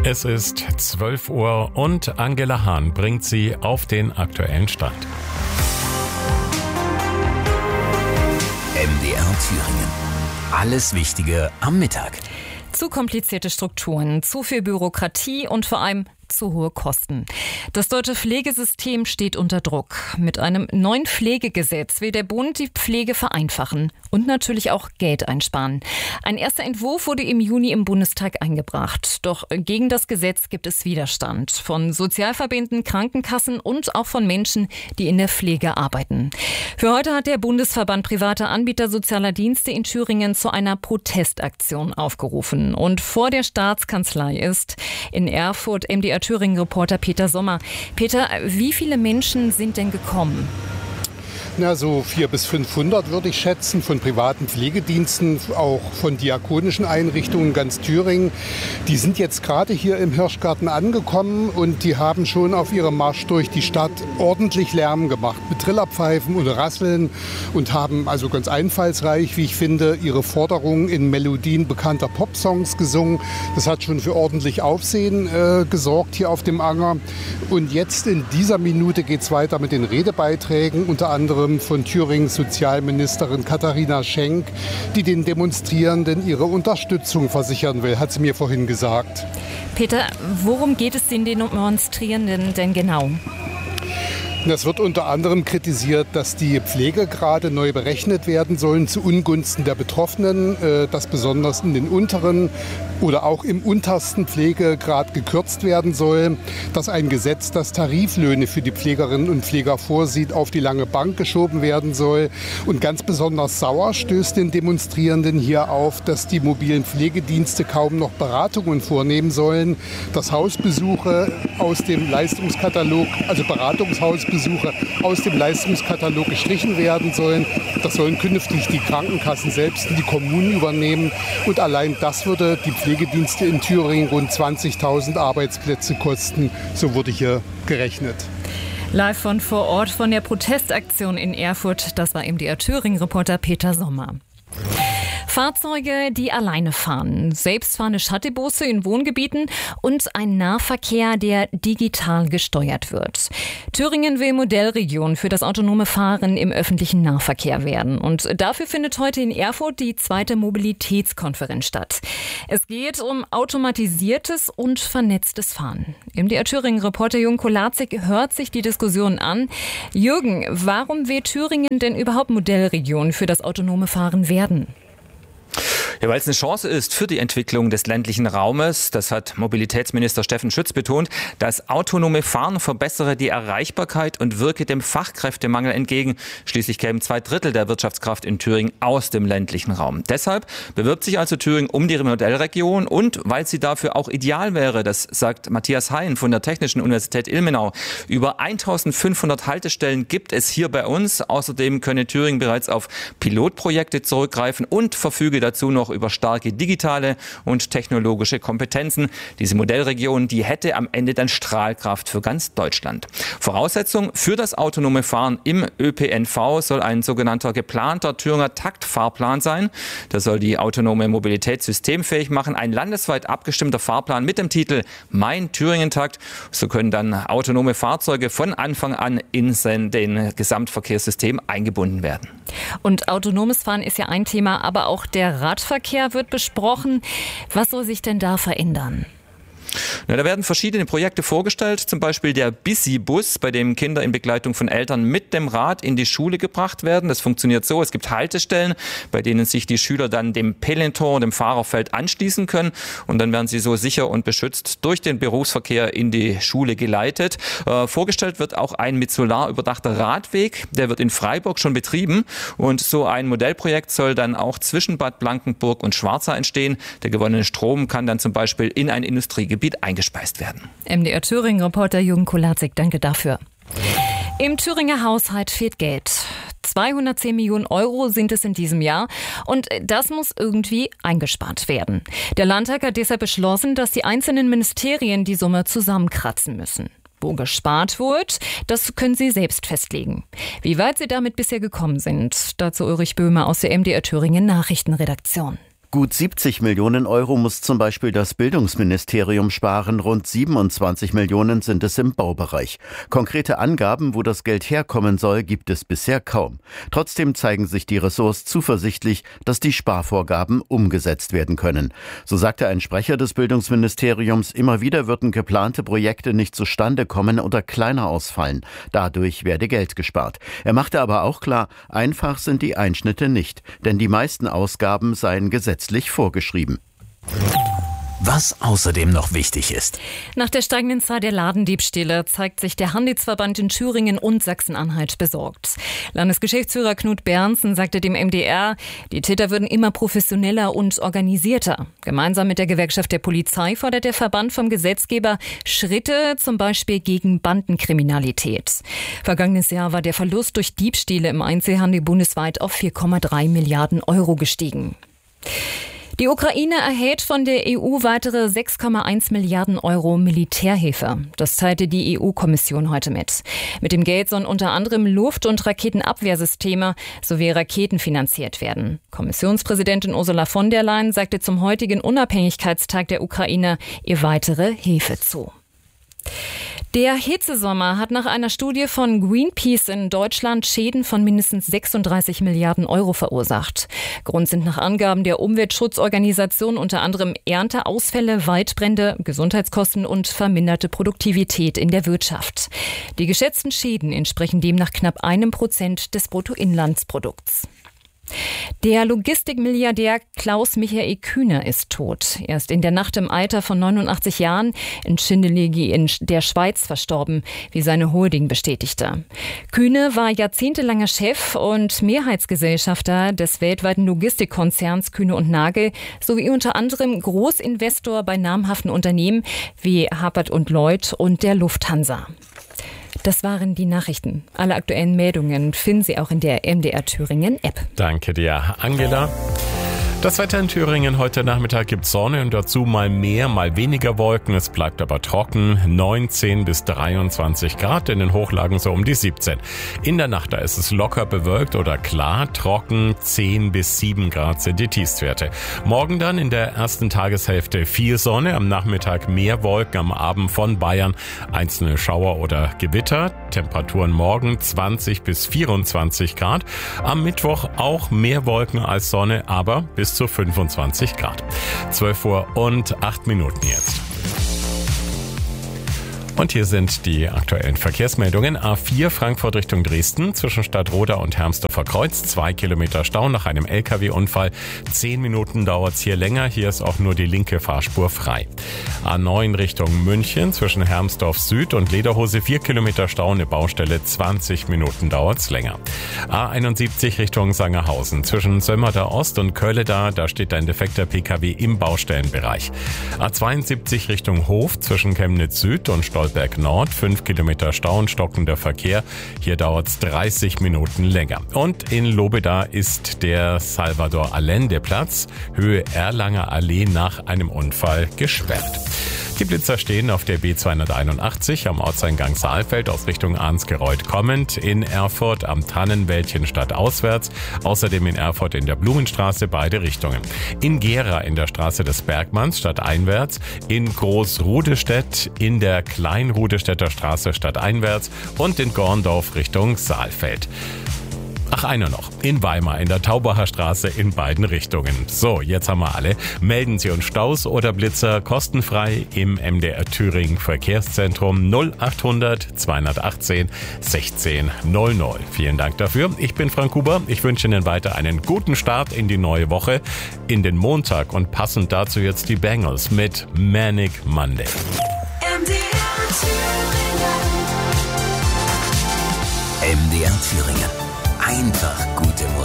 Es ist 12 Uhr und Angela Hahn bringt Sie auf den aktuellen Stand. MDR Thüringen. Alles Wichtige am Mittag. Zu komplizierte Strukturen, zu viel Bürokratie und vor allem zu hohe Kosten. Das deutsche Pflegesystem steht unter Druck. Mit einem neuen Pflegegesetz will der Bund die Pflege vereinfachen und natürlich auch Geld einsparen. Ein erster Entwurf wurde im Juni im Bundestag eingebracht. Doch gegen das Gesetz gibt es Widerstand von Sozialverbänden, Krankenkassen und auch von Menschen, die in der Pflege arbeiten. Für heute hat der Bundesverband privater Anbieter sozialer Dienste in Thüringen zu einer Protestaktion aufgerufen. Und vor der Staatskanzlei ist in Erfurt MDR Thüringen-Reporter Peter Sommer. Peter, wie viele Menschen sind denn gekommen? Na, so 400 bis 500 würde ich schätzen, von privaten Pflegediensten, auch von diakonischen Einrichtungen in ganz Thüringen. Die sind jetzt gerade hier im Hirschgarten angekommen und die haben schon auf ihrem Marsch durch die Stadt ordentlich Lärm gemacht mit Trillerpfeifen und Rasseln und haben also ganz einfallsreich, wie ich finde, ihre Forderungen in Melodien bekannter Popsongs gesungen. Das hat schon für ordentlich Aufsehen gesorgt hier auf dem Anger. Und jetzt in dieser Minute geht es weiter mit den Redebeiträgen, unter anderem von Thürings Sozialministerin Katharina Schenk, die den Demonstrierenden ihre Unterstützung versichern will, hat sie mir vorhin gesagt. Peter, worum geht es den Demonstrierenden denn genau? Es wird unter anderem kritisiert, dass die Pflegegrade neu berechnet werden sollen zu Ungunsten der Betroffenen, dass besonders in den unteren oder auch im untersten Pflegegrad gekürzt werden soll, dass ein Gesetz, das Tariflöhne für die Pflegerinnen und Pfleger vorsieht, auf die lange Bank geschoben werden soll. Und ganz besonders sauer stößt den Demonstrierenden hier auf, dass die mobilen Pflegedienste kaum noch Beratungen vornehmen sollen, dass Hausbesuche aus dem Leistungskatalog, also Beratungshausbesuche aus dem Leistungskatalog gestrichen werden sollen. Das sollen künftig die Krankenkassen selbst und die Kommunen übernehmen. Und allein das würde die Pflegedienste in Thüringen rund 20.000 Arbeitsplätze kosten. So wurde hier gerechnet. Live von vor Ort von der Protestaktion in Erfurt. Das war MDR Thüringen-Reporter Peter Sommer. Fahrzeuge, die alleine fahren, selbstfahrende Shuttlebusse in Wohngebieten und ein Nahverkehr, der digital gesteuert wird. Thüringen will Modellregion für das autonome Fahren im öffentlichen Nahverkehr werden. Und dafür findet heute in Erfurt die 2. Mobilitätskonferenz statt. Es geht um automatisiertes und vernetztes Fahren. MDR Thüringen-Reporter Jürgen Kolarczyk hört sich die Diskussion an. Jürgen, warum will Thüringen denn überhaupt Modellregion für das autonome Fahren werden? Ja, weil es eine Chance ist für die Entwicklung des ländlichen Raumes. Das hat Mobilitätsminister Steffen Schütz betont. Das autonome Fahren verbessere die Erreichbarkeit und wirke dem Fachkräftemangel entgegen. Schließlich kämen 2/3 der Wirtschaftskraft in Thüringen aus dem ländlichen Raum. Deshalb bewirbt sich also Thüringen um die Modellregion und weil sie dafür auch ideal wäre, das sagt Matthias Hein von der Technischen Universität Ilmenau. Über 1500 Haltestellen gibt es hier bei uns. Außerdem könne Thüringen bereits auf Pilotprojekte zurückgreifen und verfüge dazu noch über starke digitale und technologische Kompetenzen. Diese Modellregion, die hätte am Ende dann Strahlkraft für ganz Deutschland. Voraussetzung für das autonome Fahren im ÖPNV soll ein sogenannter geplanter Thüringer Taktfahrplan sein. Der soll die autonome Mobilität systemfähig machen. Ein landesweit abgestimmter Fahrplan mit dem Titel Mein Thüringen-Takt. So können dann autonome Fahrzeuge von Anfang an in den Gesamtverkehrssystem eingebunden werden. Und autonomes Fahren ist ja ein Thema, aber auch der Radverkehr wird besprochen. Was soll sich denn da verändern? Na, da werden verschiedene Projekte vorgestellt, zum Beispiel der Bissi-Bus, bei dem Kinder in Begleitung von Eltern mit dem Rad in die Schule gebracht werden. Das funktioniert so, es gibt Haltestellen, bei denen sich die Schüler dann dem Peloton, dem Fahrerfeld anschließen können und dann werden sie so sicher und beschützt durch den Berufsverkehr in die Schule geleitet. Vorgestellt wird auch ein mit Solar überdachter Radweg, der wird in Freiburg schon betrieben und so ein Modellprojekt soll dann auch zwischen Bad Blankenburg und Schwarza entstehen. Der gewonnene Strom kann dann zum Beispiel in ein Industriegebiet eingespeist werden. MDR Thüringen-Reporter Jürgen Kolarczyk, danke dafür. Im Thüringer Haushalt fehlt Geld. 210 Millionen Euro sind es in diesem Jahr und das muss irgendwie eingespart werden. Der Landtag hat deshalb beschlossen, dass die einzelnen Ministerien die Summe zusammenkratzen müssen. Wo gespart wird, das können Sie selbst festlegen. Wie weit Sie damit bisher gekommen sind, dazu Ulrich Böhmer aus der MDR Thüringen Nachrichtenredaktion. Gut 70 Millionen Euro muss zum Beispiel das Bildungsministerium sparen, rund 27 Millionen sind es im Baubereich. Konkrete Angaben, wo das Geld herkommen soll, gibt es bisher kaum. Trotzdem zeigen sich die Ressorts zuversichtlich, dass die Sparvorgaben umgesetzt werden können. So sagte ein Sprecher des Bildungsministeriums, immer wieder würden geplante Projekte nicht zustande kommen oder kleiner ausfallen. Dadurch werde Geld gespart. Er machte aber auch klar, einfach sind die Einschnitte nicht, denn die meisten Ausgaben seien gesetzlich vorgeschrieben. Was außerdem noch wichtig ist. Nach der steigenden Zahl der Ladendiebstähle zeigt sich der Handelsverband in Thüringen und Sachsen-Anhalt besorgt. Landesgeschäftsführer Knut Bernsen sagte dem MDR, die Täter würden immer professioneller und organisierter. Gemeinsam mit der Gewerkschaft der Polizei fordert der Verband vom Gesetzgeber Schritte, zum Beispiel gegen Bandenkriminalität. Vergangenes Jahr war der Verlust durch Diebstähle im Einzelhandel bundesweit auf 4,3 Milliarden Euro gestiegen. Die Ukraine erhält von der EU weitere 6,1 Milliarden Euro Militärhilfe. Das teilte die EU-Kommission heute mit. Mit dem Geld sollen unter anderem Luft- und Raketenabwehrsysteme sowie Raketen finanziert werden. Kommissionspräsidentin Ursula von der Leyen sagte zum heutigen Unabhängigkeitstag der Ukraine ihr weitere Hilfe zu. Der Hitzesommer hat nach einer Studie von Greenpeace in Deutschland Schäden von mindestens 36 Milliarden Euro verursacht. Grund sind nach Angaben der Umweltschutzorganisation unter anderem Ernteausfälle, Waldbrände, Gesundheitskosten und verminderte Produktivität in der Wirtschaft. Die geschätzten Schäden entsprechen demnach knapp 1% des Bruttoinlandsprodukts. Der Logistikmilliardär Klaus-Michael Kühne ist tot. Er ist in der Nacht im Alter von 89 Jahren in Schindellegi in der Schweiz verstorben, wie seine Holding bestätigte. Kühne war jahrzehntelanger Chef und Mehrheitsgesellschafter des weltweiten Logistikkonzerns Kühne & Nagel sowie unter anderem Großinvestor bei namhaften Unternehmen wie Hapag und Lloyd und der Lufthansa. Das waren die Nachrichten. Alle aktuellen Meldungen finden Sie auch in der MDR Thüringen App. Danke dir, Angela. Das Wetter in Thüringen heute Nachmittag gibt Sonne und dazu mal mehr, mal weniger Wolken. Es bleibt aber trocken. 19 bis 23 Grad, in den Hochlagen so um die 17. In der Nacht, da ist es locker bewölkt oder klar, trocken. 10 bis 7 Grad sind die Tiefstwerte. Morgen dann in der ersten Tageshälfte viel Sonne, am Nachmittag mehr Wolken, am Abend von Bayern einzelne Schauer oder Gewitter. Temperaturen morgen 20 bis 24 Grad. Am Mittwoch auch mehr Wolken als Sonne, aber bis zu 25 Grad. 12 Uhr und 8 Minuten jetzt. Und hier sind die aktuellen Verkehrsmeldungen. A4 Frankfurt Richtung Dresden zwischen Stadtroda und Hermsdorfer Kreuz. 2 Kilometer Stau nach einem LKW-Unfall. 10 Minuten dauert es hier länger. Hier ist auch nur die linke Fahrspur frei. A9 Richtung München zwischen Hermsdorf Süd und Lederhose. 4 Kilometer Stau, eine Baustelle. 20 Minuten dauert es länger. A71 Richtung Sangerhausen zwischen Sömmerda Ost und Kölleda. Da steht ein defekter PKW im Baustellenbereich. A72 Richtung Hof zwischen Chemnitz Süd und Stolberg Nord, 5 Kilometer Stau und stockender Verkehr. Hier dauert es 30 Minuten länger. Und in Lobeda ist der Salvador Allende Platz, Höhe Erlanger Allee, nach einem Unfall gesperrt. Die Blitzer stehen auf der B281 am Ortseingang Saalfeld aus Richtung Arnsgereuth kommend, in Erfurt am Tannenwäldchen stadtauswärts, außerdem in Erfurt in der Blumenstraße beide Richtungen. In Gera in der Straße des Bergmanns stadteinwärts, in Großrudestedt in der Kleinrudestädter Straße stadteinwärts und in Gorndorf Richtung Saalfeld. Ach, einer noch. In Weimar in der Taubacher Straße in beiden Richtungen. So, jetzt haben wir alle. Melden Sie uns Staus oder Blitzer kostenfrei im MDR Thüringen Verkehrszentrum 0800 218 16 00. Vielen Dank dafür. Ich bin Frank Huber. Ich wünsche Ihnen weiter einen guten Start in die neue Woche, in den Montag und passend dazu jetzt die Bangles mit Manic Monday. MDR Thüringen. Einfach gute Musik.